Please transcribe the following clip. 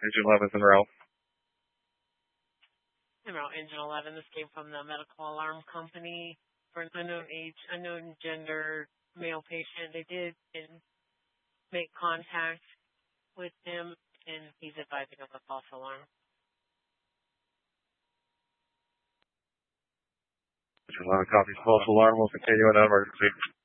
Engine 11's in row. Engine 11, this came from the medical alarm company for an unknown age, unknown gender male patient. They did make contact with him, and he's advising of a false alarm. Engine 11 copies false alarm. We'll continue on emergency.